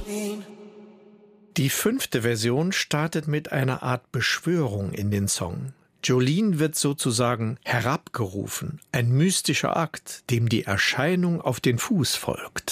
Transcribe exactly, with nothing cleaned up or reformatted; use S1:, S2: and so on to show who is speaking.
S1: Die fünfte Version startet mit einer Art Beschwörung in den Song. Jolene wird sozusagen herabgerufen, ein mystischer Akt, dem die Erscheinung auf den Fuß folgt.